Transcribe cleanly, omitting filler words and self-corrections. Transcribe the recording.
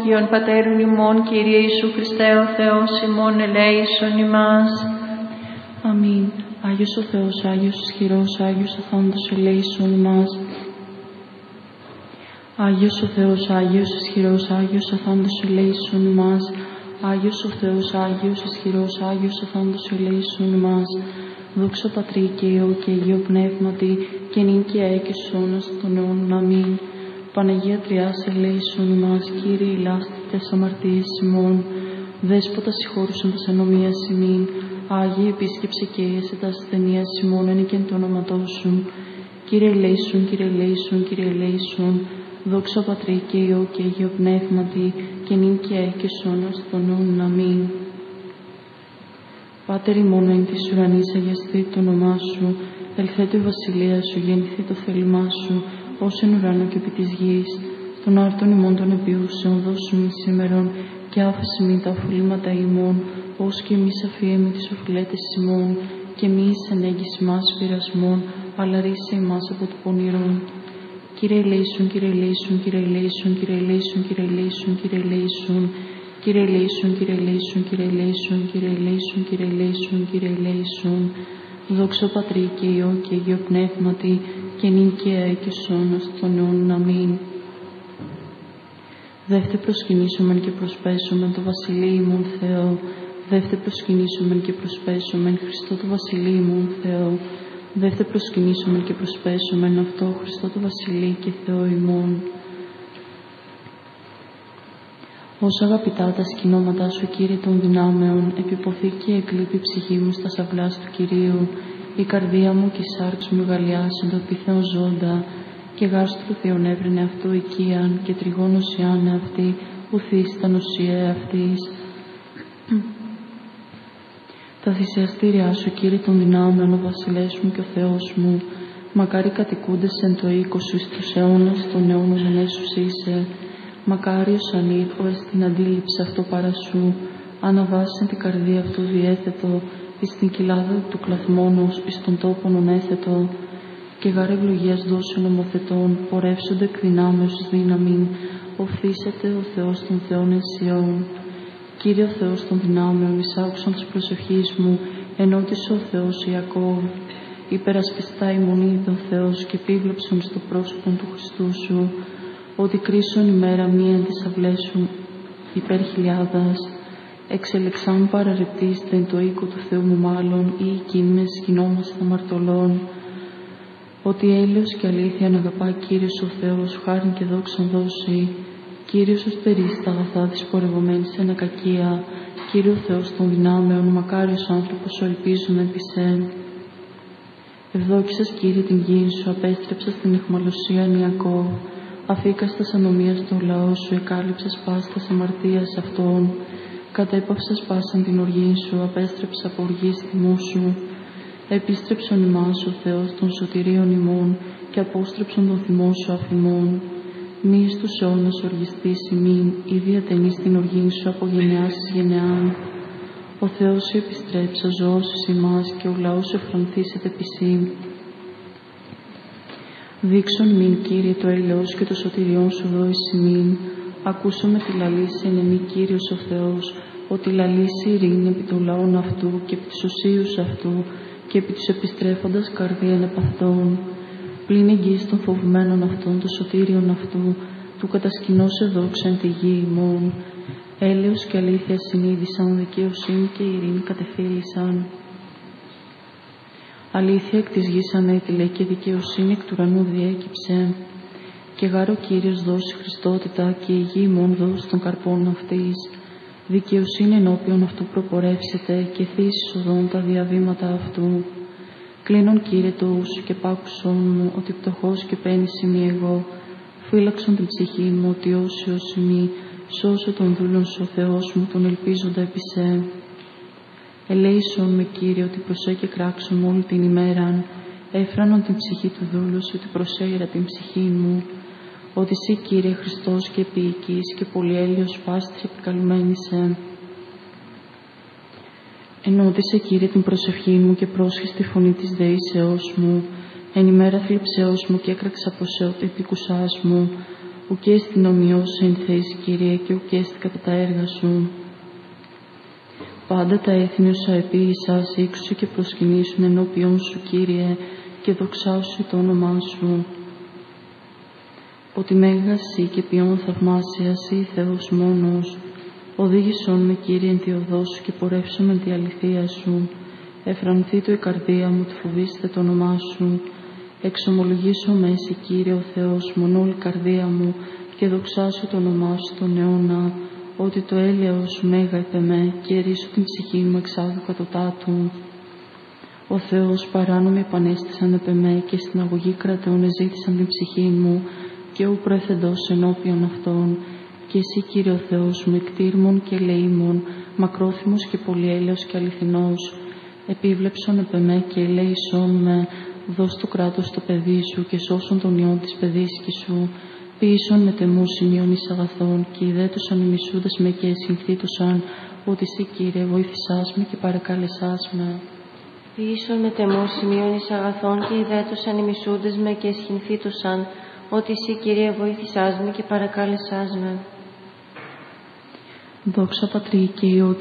Υιον Πατέρων ημών, Κύριε Ιησού Χριστέ ο Θεός ημών, ελέησον ημάς. Αμήν. Άγιος ο Θεός, Άγιος ισχυρός, Άγιος αθάντος, ελέησον ημάς. Άγιος ο Θεός, Άγιος ισχυρός, Άγιος αθάντος, ελέησον ημάς. Άγιος ο Θεός, Άγιος ισχυρός, Άγιος αθάντος, ελέησον ημάς. Δόξα Πατρί και Υιό και Αγίο Πνεύματι, και νυν και αεί και στους αιώνας των αιώνων. Αμήν. Παναγία Τριάς, ελέησον ημάς. Κύριε, ηλάστη τες αμαρτίες ημών. Δέσποτα, συγχώρουσον τας ανομίας ημίν. Άγιε, επίσκεψε και ίεσε τας ασθενείας ημών, ενίκεν το όνοματό σου. Κύριε, ελέησον, Κύριε, ελέησον, Κύριε, ελέησον. Δόξα Πατρί και Υιό και Αγίο Πνεύματι, και νυν και αεί και στους αιώνας των αιώνων. Αμήν. Πάτερ ημών εν της ουρανής, αγιαστεί το όνομά σου. Ελθέτω η βασιλεία σου, γεννηθεί το θέλημά σου, ως εν ουρανό και επί της γης. Των άρτων ημών των επιούσεων δώσου μη σήμερον, και άφησε μη τα οφειλήματα ημών, ως και εμείς αφιέμε τις οφειλέτες ημών, και μη εις ενέγγιση μας πειρασμών, αλλά ρίσε ημάς από το πονηρόν. Κύριε ελέησον, Κύριε ελέησον, Κύριε ελέησον, Κύριε ελέησον, Κύριε ελέησον, Κύριε ελέησον. Κύριε ελέησον, Κύριε ελέησον, Κύριε ελέησον, Κύριε ελέησον, Κύριε ελέησον, Κύριε ελέησον. Δόξα Πατρί και Υιό και Αγίο Πνεύματι, και νυν και αεί και στους αιώνας των αιώνων. Αμήν. Δεύτε προσκυνήσομεν και προσπέσομεν το Βασιλείο ημών Θεό. Δεύτε προσκυνήσομεν και προσπέσομεν Χριστό το Βασιλείο ημών Θεό. Δεύτε προσκυνήσομεν και προσπέσομεν αυτό Χριστό το Βασιλείο και Θεό ημών. Ως αγαπητά τα σκηνώματά σου, Κύριε των δυνάμεων, επιποθεί και εκλείπει η ψυχή μου στα σαυλάς του Κυρίου. Η καρδία μου και η σάρξ μου γαλλιάσαν το επιθέω ζώντα, και γάστρου Θεόν έβρενε αυτό οικίαν, και τριγώνος ιάνε αυτή, ουθείς τα νοσία αυτής. Τα θυσιαστήριά σου, Κύριε των δυνάμεων, ο βασιλεύς μου και ο Θεός μου, μακάρι κατοικούντες εν το οίκο σου εις τους αιώνας των αιώνων ενέσους είσαι. Μακάριος ανήρχο εις την αντίληψη αυτό παρά σου, αναβάσεν την καρδία αυτού διέθετο, εις την κοιλάδα του κλαθμόνος, εις τον τόπον ονέθετο, και γάρε ευλογίας δώσεων νομοθετών, πορεύσονται εκ δυνάμεως δύναμην, οφθήσεται ο Θεός των Θεών εν Σιών. Κύριε ο Θεός των δυνάμεων, εισάκουσον της προσευχής μου, ενώτησε ο Θεός Ιακώβ. Υπερασπιστά ημών είδε ο Θεός, και επίβλεψον στο πρόσωπο του Χριστού σου, ότι κρίσον ημέρα μία εν τις αυλές σου υπέρ χιλιάδας. Εξελεξάν παραρρεπτήστε εν το οίκο του Θεού μου μάλλον, ή εκείνες γινόμαστε αμαρτωλών. Ότι έλεος και αλήθεια να αγαπά Κύριος ο Θεός, χάριν και δόξαν δώσει. Κύριος ως περίσει τα αγαθά της πορευομένης εν ακακία. Κύριο Θεός των δυνάμεων, μακάριος άνθρωπος ο ελπίζων επί σεν. Ευδόκησας, Κύριε, την γη σου, απέστρεψας την αιχμαλωσία Ιακώβ. Αφήκαστας ανομίας των λαών σου, εκάλυψας πάστας αμαρτίας αυτών. Κατέπαυσας πάσαν την οργή σου, απέστρεψα από οργής θυμού σου. Επίστρεψον ημάς ο Θεός των σωτηρίων ημών, και απόστρεψον τον θυμό σου αφημών. Μη εις τους αιώνας οργιστής ημίν, ή διατενείς την οργή σου από γενεάς εις γενεάν. Ο Θεός σου επιστρέψα, ζωώσεις ημάς, και ο λαός σου εφρανθήσεται πισί. Δείξον μην, Κύριε, το έλεος και το σωτηριόν σου δώσεις ημίν. Ακούσαμε τη λαλήση εν εμή Κύριος ο Θεός, ότι λαλήσει ειρήνη επί των λαών αυτού και επί τους οσίους αυτού και επί τους επιστρέφοντας καρδίαν επ' αυτών. Πλην εγγύης των φοβμένων αυτών, το σωτήριον αυτού, του κατασκηνώσε δόξα εν τη γη ημών. Έλεος και αλήθεια συνείδησαν, δικαιοσύνη και ειρήνη κατεφύλησαν. Αλήθεια εκ της γης ανέτειλε, και δικαιοσύνη εκ του ουρανού διέκυψε. Και γάρο Κύριος δώσει Χριστότητα, και η γη ημών δώσει των καρπών αυτής. Δικαιοσύνη ενώπιον αυτού προπορεύσεται, και θύσεις οδόν τα διαβήματα αυτού. Κλείνον, Κύριε, το ου σου και πάκουσον μου, ότι πτωχός και πένης είμαι εγώ. Φύλαξον την ψυχή μου, ότι όσιος ημί, σώσε τον δούλον σου ο Θεός μου, τον ελπίζοντα επί σε. Ελέησον με, Κύριε, ότι προσέ και κράξον όλη την ημέραν. Έφρανον την ψυχή του δούλου σου, ότι προσέγερα την ψυχή μου. Ότι εσύ, Κύριε, Χριστός και επίοικης και πολυέλεος πάστης επικαλουμένησε. Ενώτισε, Κύριε, την προσευχή μου και πρόσχες τη φωνή της δεήσεώς μου. Εν ημέρα θλιψεώς μου και έκραξα από σε ότι επικουσάς μου. ουκ έστιν ομοιός εν θέση, Κύριε, και ουκ έστι κατά τα έργα σου. Πάντα τα έθνη όσα επίησας ύξουσι και προσκυνήσουν ενώπιον σου, Κύριε, και δοξάσου το όνομά σου. Ότι μέγας Συ και ποιόν θαυμάσιας Συ, Θεός μόνος. Οδήγησον με, Κύριε, εν τη οδό σου και πορεύσον εν τη αληθεία σου. Εφρανθεί το η καρδία μου, τη φοβήστε το όνομά σου. Εξομολογήσω με εσύ, Κύριε, ο Θεός μου, όλη η καρδία μου, και δοξάσου το όνομά σου τον αιώνα. Ότι το έλεος σου μέγα επ' εμέ, και ερίσω την ψυχή μου εξάδου κατωτάτου. Ο Θεός παράνομοι επανέστησαν επ' εμέ, και στην αγωγή κρατών εζήτησαν την ψυχή μου, και ου προεθεντός ενώπιον αυτών. Και εσύ, Κύριε ο Θεός μου, εκτήρμων και ελεήμων, μακρόθυμος και πολυέλεος και αληθινός, επίβλεψον επ' εμέ και ελέησον με, δώσ' το κράτος στο παιδί σου και σώσον τον ιόν της παιδίσκης σου. Ποιήσον με τεμού σημείων εις αγαθών, και ιδέτωσαν οι μισούντες με και συνθήτωσαν, ότι εσύ, Κύριε, βοήθησάς με και παρακάλεσάς με. Ποιήσον με τεμού σημείων εις αγαθών, και ιδέτωσαν οι μισούντες με και συνθήτωσαν, ότι εσύ, Κύριε, βοήθησάς με και παρακάλεσάς με. Δόξα Πατρί και Υιό